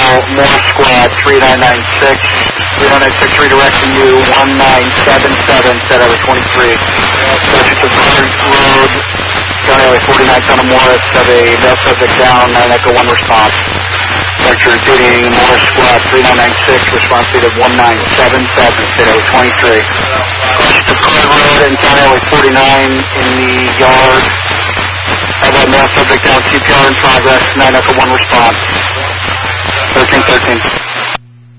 Moore Squad 3996. 3996 redirecting you 1977, set over 23. Subject to Bird Road, County Highway 49, Town of Morris, have a male subject down, 9 Echo 1 response. Vector repeating Moore Squad 3996, response speed of 1977, set over 23. Subject to Bird Road and County Highway 49 in the yard. Have a male subject down, CPR in progress, 9 Echo 1 response. 1313.